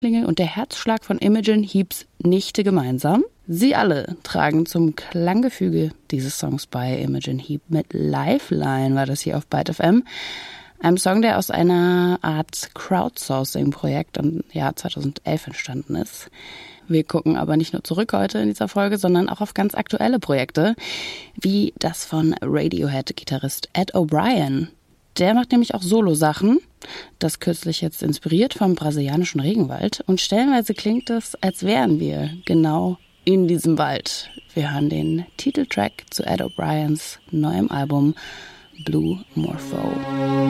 Klingel und der Herzschlag von Imogen Heaps Nichte gemeinsam. Sie alle tragen zum Klanggefüge dieses Songs bei. Imogen Heap mit Lifeline war das hier auf Byte FM. Einem Song, der aus einer Art Crowdsourcing-Projekt im Jahr 2011 entstanden ist. Wir gucken aber nicht nur zurück heute in dieser Folge, sondern auch auf ganz aktuelle Projekte, wie das von Radiohead-Gitarrist Ed O'Brien. Der macht nämlich auch Solo-Sachen, das kürzlich jetzt inspiriert vom brasilianischen Regenwald. Und stellenweise klingt es, als wären wir genau in diesem Wald. Wir hören den Titeltrack zu Ed O'Briens neuem Album Blue Morpho.